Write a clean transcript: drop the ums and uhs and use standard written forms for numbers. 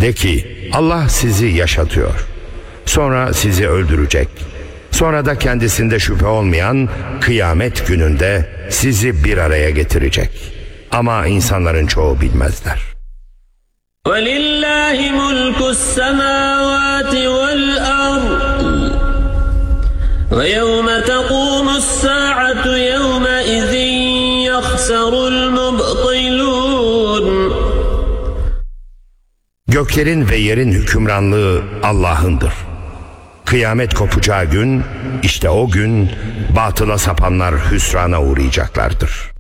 De ki, Allah sizi yaşatıyor. Sonra sizi öldürecek. Sonra da kendisinde şüphe olmayan kıyamet gününde sizi bir araya getirecek. Ama insanların çoğu bilmezler. وَلِلَّهِ مُلْكُ السَّمَاوَاتِ وَالْأَرْضِ وَيَوْمَ تَقُومُ السَّاعَةُ يَوْمَئِذٍ يَخْسَرُ الْمُبْطِلُونَ. Göklerin ve yerin hükümranlığı Allah'ındır. Kıyamet kopacağı gün, işte o gün batıla sapanlar hüsrana uğrayacaklardır.